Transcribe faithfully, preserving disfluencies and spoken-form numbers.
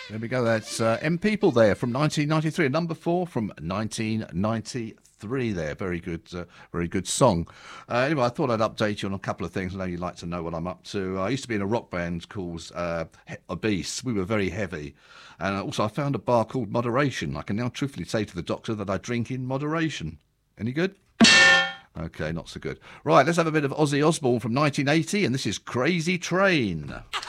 There we go. That's uh, M People there from nineteen ninety-three. Number four from nineteen ninety-three there. Very good, uh, very good song. Uh, anyway, I thought I'd update you on a couple of things. I know you'd like to know what I'm up to. I used to be in a rock band called uh, Obese. We were very heavy. And also I found a bar called Moderation. I can now truthfully say to the doctor that I drink in moderation. Any good? Okay, not so good. Right, let's have a bit of Ozzy Osbourne from nineteen eighty, and this is Crazy Train.